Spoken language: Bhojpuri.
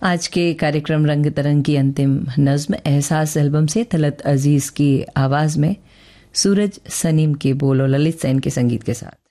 आज के कार्यक्रम रंग तरंग की अंतिम नज्म एहसास एल्बम से तलत अजीज की आवाज में सूरज सनीम के बोल और ललित सेन के संगीत के साथ।